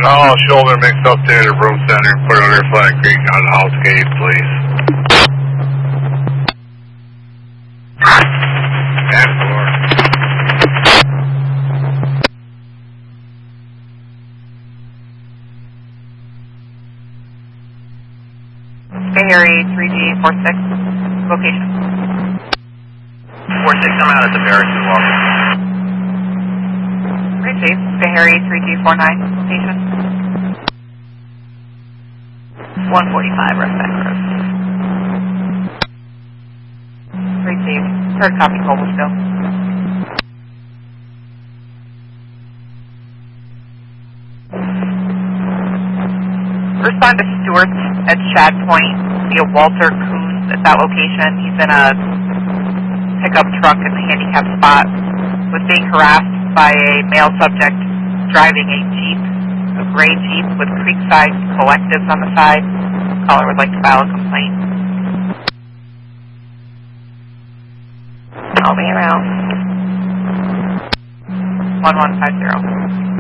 Get all shoulder mixed up there to Broom Center. Put it under Flat Creek on the house gate, please. And floor. Bay Harry 3G46, location. 46, I'm out at the barracks in Walker. 3G, Bay Harry 3G49, location. 145 Respect Road. 3G, third copy, Cobblestone. Respond to Stewart at Shad Point via Walter Coons at that location. He's in a pickup truck in the handicap spot. Was being harassed by a male subject driving a Jeep, a gray Jeep with Creekside Collectives on the side. Caller would like to file a complaint. I'll be around. 1150.